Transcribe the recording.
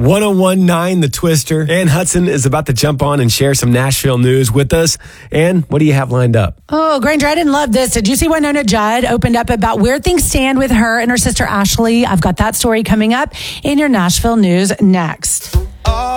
1019 The Twister. Ann Hudson is about to jump on and share some Nashville news with us. Ann, what do you have lined up? Oh, Granger, I didn't love this. Did you see Winona Judd opened up about where things stand with her and her sister Ashley? I've got that story coming up in your Nashville news next.